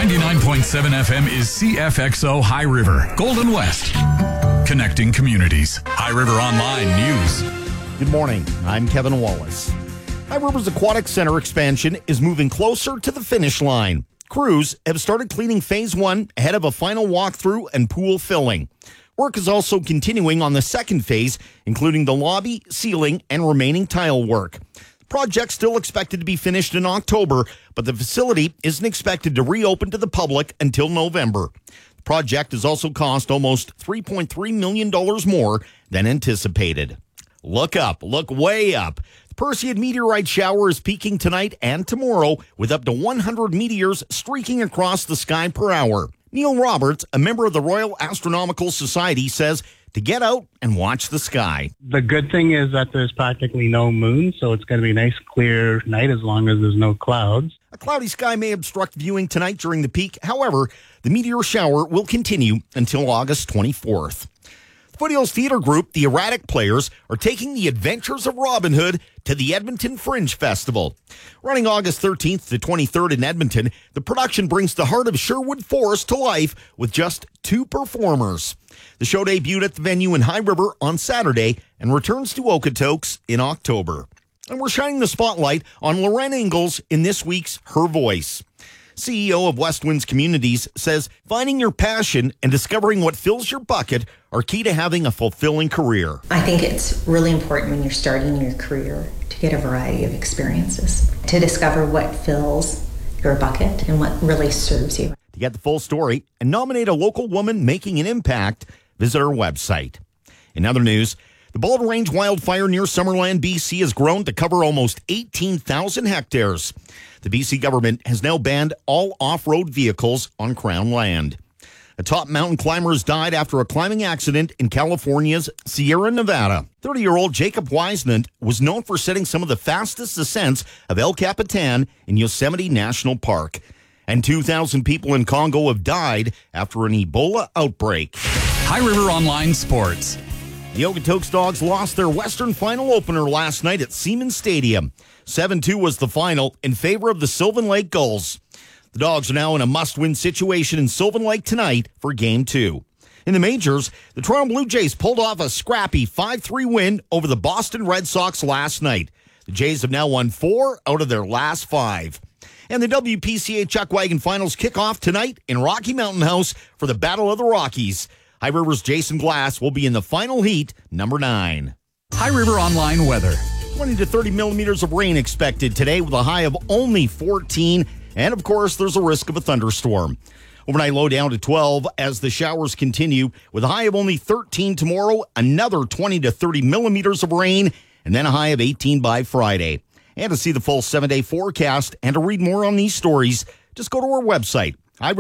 99.7 FM is CFXO High River, Golden West. Connecting communities. High River Online News. Good morning. I'm Kevin Wallace. High River's Aquatic Center expansion is moving closer to the finish line. Crews have started cleaning Phase 1 ahead of a final walkthrough and pool filling. Work is also continuing on the second phase, including the lobby, ceiling, and remaining tile work. The project's still expected to be finished in October, but the facility isn't expected to reopen to the public until November. The project has also cost almost $3.3 million more than anticipated. Look up, look way up. The Perseid meteorite shower is peaking tonight and tomorrow with up to 100 meteors streaking across the sky per hour. Neil Roberts, a member of the Royal Astronomical Society, says to get out and watch the sky. The good thing is that there's practically no moon, so it's going to be a nice clear night as long as there's no clouds. A cloudy sky may obstruct viewing tonight during the peak. However, the meteor shower will continue until August 24th. The Foothills Theater Group, the Erratic Players, are taking the Adventures of Robin Hood to the Edmonton Fringe Festival. Running August 13th to 23rd in Edmonton, the production brings the heart of Sherwood Forest to life with just 2 performers. The show debuted at the venue in High River on Saturday and returns to Okotoks in October. And we're shining the spotlight on Loren Ingalls in this week's Her Voice. CEO of West Winds Communities says finding your passion and discovering what fills your bucket are key to having a fulfilling career. I think it's really important when you're starting your career to get a variety of experiences, to discover what fills your bucket and what really serves you. To get the full story and nominate a local woman making an impact, visit our website. In other news, the Bald Range wildfire near Summerland, BC has grown to cover almost 18,000 hectares. The BC government has now banned all off-road vehicles on Crown land. A top mountain climber has died after a climbing accident in California's Sierra Nevada. 30-year-old Jacob Wiesnant was known for setting some of the fastest ascents of El Capitan in Yosemite National Park. And 2,000 people in Congo have died after an Ebola outbreak. High River Online Sports. The Okotoks Dogs lost their Western Final opener last night at Siemens Stadium. 7-2 was the final in favor of the Sylvan Lake Gulls. The Dogs are now in a must-win situation in Sylvan Lake tonight for Game 2. In the majors, the Toronto Blue Jays pulled off a scrappy 5-3 win over the Boston Red Sox last night. The Jays have now won 4 out of their last 5. And the WPCA Chuckwagon Finals kick off tonight in Rocky Mountain House for the Battle of the Rockies. High River's Jason Glass will be in the final heat, number 9. High River Online weather. 20 to 30 millimeters of rain expected today with a high of only 14. And, of course, there's a risk of a thunderstorm. Overnight low down to 12 as the showers continue with a high of only 13 tomorrow, another 20 to 30 millimeters of rain, and then a high of 18 by Friday. And to see the full 7-day forecast and to read more on these stories, just go to our website,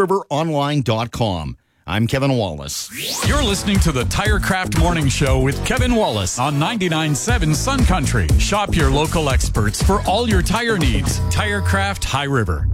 highriveronline.com. I'm Kevin Wallace. You're listening to the TireCraft Morning Show with Kevin Wallace on 99.7 Sun Country. Shop your local experts for all your tire needs. TireCraft High River.